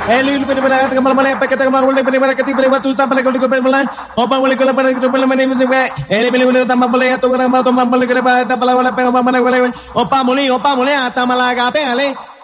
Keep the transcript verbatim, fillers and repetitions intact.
El il per para que mal male paquete mal mole per que ti per tu está para que per mal opa mole que para que per mane el mele mole tamba mole to gran ma to mole que para ta para para pero mane opa mole opa mole ata malaga pele